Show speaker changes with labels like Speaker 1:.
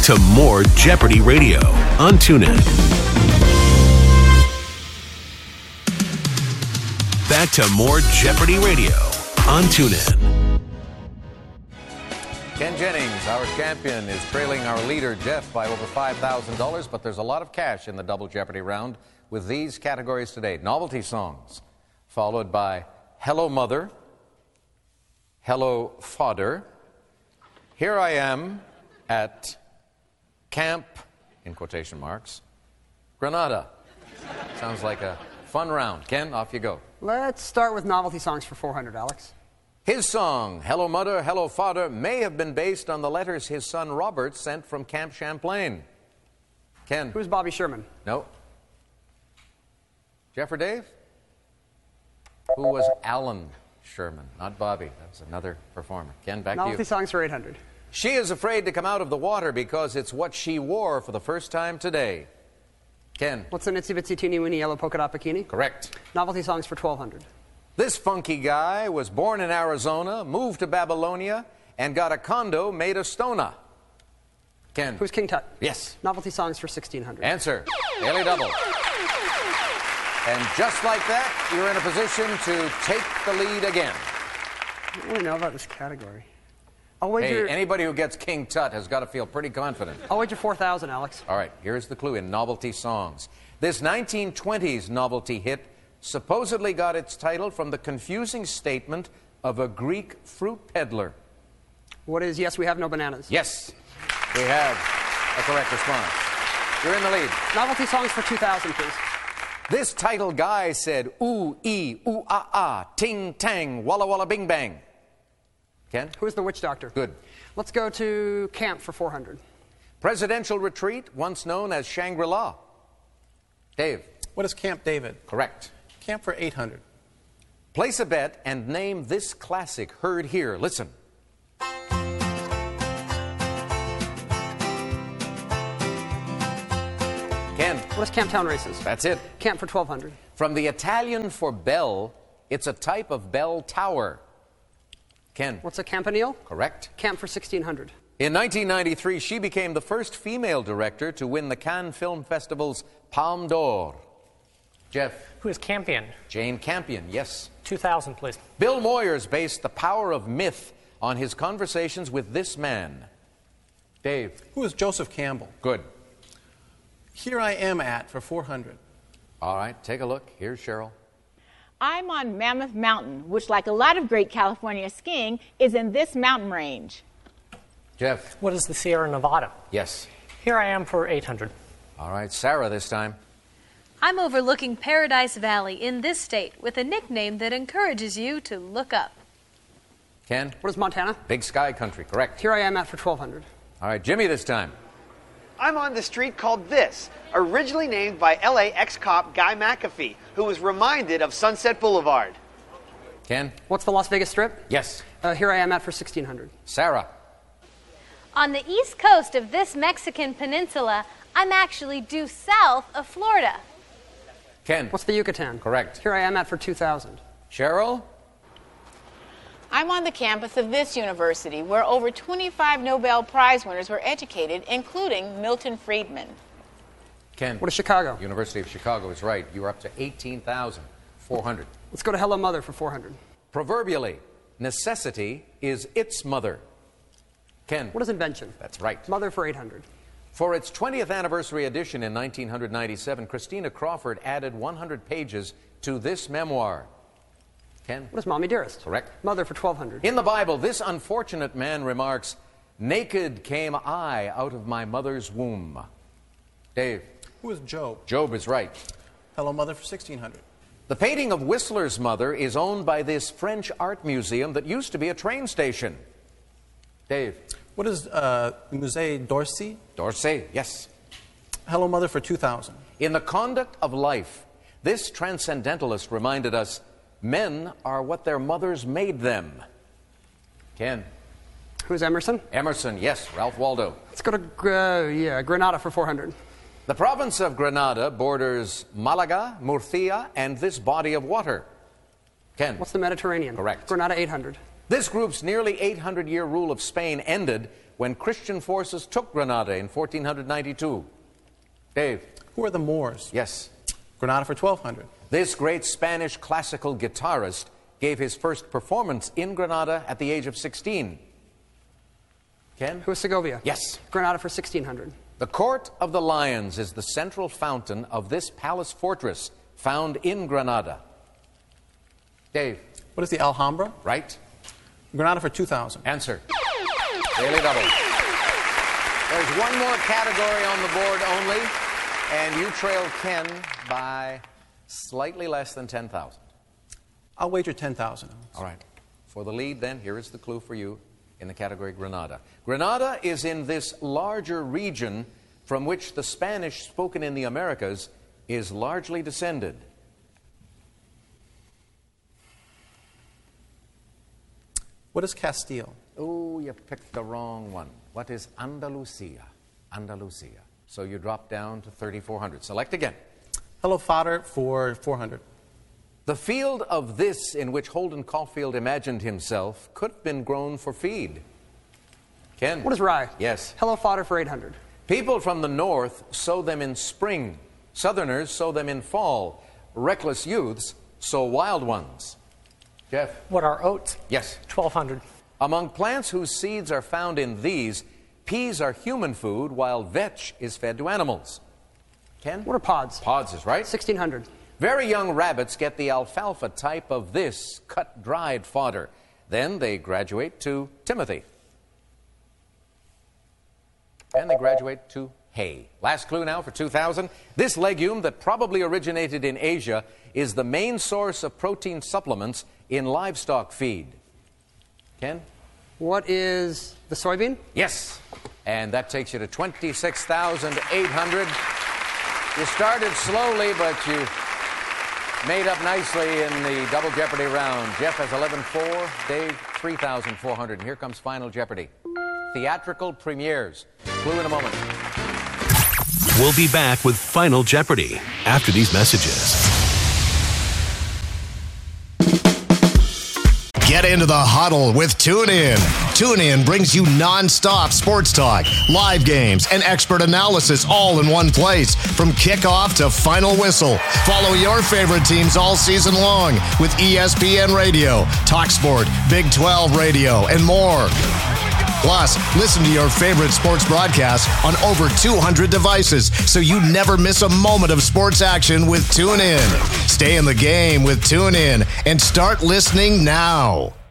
Speaker 1: to more Jeopardy Radio on TuneIn. Back to more Jeopardy Radio on TuneIn.
Speaker 2: Ken Jennings, our champion, is trailing our leader, Jeff, by over $5,000, but there's a lot of cash in the Double Jeopardy round with these categories today. Novelty songs, followed by Hello Mother, Hello Father, Here I Am at Camp, in quotation marks, Granada. Sounds like a fun round. Ken, off you go.
Speaker 3: Let's start with novelty songs for 400, Alex.
Speaker 2: His song, Hello Mother, Hello Father, may have been based on the letters his son Robert sent from Camp Champlain. Ken.
Speaker 3: Who's Bobby Sherman?
Speaker 2: No. Jeff or Dave? Who was Alan Sherman? Not Bobby. That was another performer. Ken, back to you.
Speaker 3: Novelty songs for 800.
Speaker 2: She is afraid to come out of the water because it's what she wore for the first time today. Ken.
Speaker 3: What's an itsy bitsy teeny weeny yellow polka dot bikini?
Speaker 2: Correct.
Speaker 3: Novelty songs for 1200.
Speaker 2: This funky guy was born in Arizona, moved to Babylonia, and got a condo made of stona. Ken.
Speaker 3: Who's King Tut?
Speaker 2: Yes.
Speaker 3: Novelty songs for 1600.
Speaker 2: Answer. Daily Double. And just like that, you're in a position to take the lead again.
Speaker 3: I don't really know about this category. I'll
Speaker 2: Hey,
Speaker 3: wager,
Speaker 2: anybody who gets King Tut has got to feel pretty confident.
Speaker 3: I'll wager 4,000, Alex.
Speaker 2: All right, here's the clue in novelty songs. This 1920s novelty hit supposedly got its title from the confusing statement of a Greek fruit peddler.
Speaker 3: What is Yes, We Have No Bananas?
Speaker 2: Yes, we have a correct response. You're in the lead.
Speaker 3: Novelty songs for 2,000, please.
Speaker 2: This title guy said, ooh, ee, ooh, ah, ah, ting, tang, walla, walla, bing, bang. Ken?
Speaker 3: Who's the witch doctor?
Speaker 2: Good.
Speaker 3: Let's go to Camp for 400.
Speaker 2: Presidential retreat, once known as Shangri-La. Dave?
Speaker 4: What is Camp David?
Speaker 2: Correct.
Speaker 4: Camp for 800.
Speaker 2: Place a bet and name this classic heard here. Listen. Ken?
Speaker 3: What is Camp Town Races?
Speaker 2: That's it.
Speaker 3: Camp for 1200.
Speaker 2: From the Italian for bell, it's a type of bell tower. Ken?
Speaker 3: What's a campanile?
Speaker 2: Correct.
Speaker 3: Camp for 1600.
Speaker 2: In 1993, she became the first female director to win the Cannes Film Festival's Palme d'Or. Jeff?
Speaker 5: Who is Campion?
Speaker 2: Jane Campion, yes.
Speaker 5: 2,000, please.
Speaker 2: Bill Moyers based the power of myth on his conversations with this man. Dave?
Speaker 4: Who is Joseph Campbell?
Speaker 2: Good.
Speaker 4: Here I Am at for 400.
Speaker 2: All right, take a look. Here's Cheryl.
Speaker 6: I'm on Mammoth Mountain, which, like a lot of great California skiing, is in this mountain range.
Speaker 2: Jeff?
Speaker 5: What is the Sierra Nevada?
Speaker 2: Yes.
Speaker 5: Here I Am for 800.
Speaker 2: All right, Sarah this time.
Speaker 7: I'm overlooking Paradise Valley in this state with a nickname that encourages you to look up.
Speaker 2: Ken?
Speaker 3: What is Montana?
Speaker 2: Big Sky Country, correct.
Speaker 3: Here I Am at for 1200.
Speaker 2: All right, Jimmy this time.
Speaker 8: I'm on the street called This, originally named by LA ex-cop Guy McAfee, who was reminded of Sunset Boulevard.
Speaker 2: Ken?
Speaker 3: What's the Las Vegas Strip?
Speaker 2: Yes.
Speaker 3: Here I Am at for 1600.
Speaker 2: Sarah?
Speaker 7: On the east coast of this Mexican peninsula, I'm actually due south of Florida.
Speaker 2: Ken?
Speaker 3: What's the Yucatan?
Speaker 2: Correct.
Speaker 3: Here I Am at for 2000.
Speaker 2: Cheryl?
Speaker 6: I'm on the campus of this university, where over 25 Nobel Prize winners were educated, including Milton Friedman.
Speaker 2: Ken?
Speaker 3: What is Chicago?
Speaker 2: University of Chicago is right. You are up to 18,400.
Speaker 3: Let's go to Hello Mother for 400.
Speaker 2: Proverbially, necessity is its mother. Ken?
Speaker 3: What is invention?
Speaker 2: That's right.
Speaker 3: Mother for 800.
Speaker 2: For its 20th anniversary edition in 1997, Christina Crawford added 100 pages to this memoir. Ken?
Speaker 3: What is Mommy Dearest?
Speaker 2: Correct.
Speaker 3: Mother for 1200.
Speaker 2: In the Bible, this unfortunate man remarks, "Naked came I out of my mother's womb." Dave?
Speaker 4: Who is Job?
Speaker 2: Job is right.
Speaker 4: Hello Mother for 1600.
Speaker 2: The painting of Whistler's mother is owned by this French art museum that used to be a train station. Dave?
Speaker 4: What is Musée d'Orsay?
Speaker 2: D'Orsay, yes.
Speaker 4: Hello Mother for 2000.
Speaker 2: In the conduct of life, this transcendentalist reminded us, men are what their mothers made them. Ken?
Speaker 3: Who's Emerson?
Speaker 2: Emerson, yes. Ralph Waldo.
Speaker 3: Let's go to Granada for 400.
Speaker 2: The province of Granada borders Malaga, Murcia, and this body of water. Ken?
Speaker 3: What's the Mediterranean?
Speaker 2: Correct.
Speaker 3: Granada 800.
Speaker 2: This group's nearly 800-year rule of Spain ended when Christian forces took Granada in 1492? Dave?
Speaker 4: Who are the Moors?
Speaker 2: Yes.
Speaker 4: Granada for 1,200.
Speaker 2: This great Spanish classical guitarist gave his first performance in Granada at the age of 16. Ken?
Speaker 3: Who is Segovia?
Speaker 2: Yes.
Speaker 3: Granada for 1,600.
Speaker 2: The Court of the Lions is the central fountain of this palace fortress found in Granada. Dave?
Speaker 4: What is the Alhambra?
Speaker 2: Right.
Speaker 4: Granada for 2,000.
Speaker 2: Answer. Daily double. There's one more category on the board only, and you trail Ken by slightly less than 10,000.
Speaker 4: I'll wager 10,000.
Speaker 2: All right. For the lead, then, here is the clue for you in the category Granada. Granada is in this larger region from which the Spanish spoken in the Americas is largely descended.
Speaker 4: What is Castile?
Speaker 2: Oh, you picked the wrong one. What is Andalusia? Andalusia. So you drop down to 3,400. Select again.
Speaker 4: Hello, Fodder for 400.
Speaker 2: The field of this in which Holden Caulfield imagined himself could have been grown for feed. Ken?
Speaker 3: What is rye?
Speaker 2: Yes.
Speaker 3: Hello fodder for 800.
Speaker 2: People from the north sow them in spring. Southerners sow them in fall. Reckless youths sow wild ones. Jeff?
Speaker 5: What are oats?
Speaker 2: Yes.
Speaker 5: 1,200.
Speaker 2: Among plants whose seeds are found in these, peas are human food while vetch is fed to animals. Ken?
Speaker 3: What are pods?
Speaker 2: Pods is right.
Speaker 3: 1,600.
Speaker 2: Very young rabbits get the alfalfa type of this cut-dried fodder. Then they graduate to Timothy. And they graduate to hay. Last clue now for 2,000. This legume that probably originated in Asia is the main source of protein supplements in livestock feed. Ken?
Speaker 3: What is the soybean?
Speaker 2: Yes. And that takes you to 26,800. You started slowly, but you made up nicely in the Double Jeopardy round. Jeff has 11,400, Dave 3,400. And here comes Final Jeopardy. Theatrical premieres. Clue in a moment.
Speaker 1: We'll be back with Final Jeopardy after these messages.
Speaker 9: Get into the huddle with TuneIn. TuneIn brings you non-stop sports talk, live games, and expert analysis all in one place. From kickoff to final whistle. Follow your favorite teams all season long with ESPN Radio, TalkSport, Big 12 Radio, and more. Plus, listen to your favorite sports broadcasts on over 200 devices so you never miss a moment of sports action with TuneIn. Stay in the game with TuneIn and start listening now.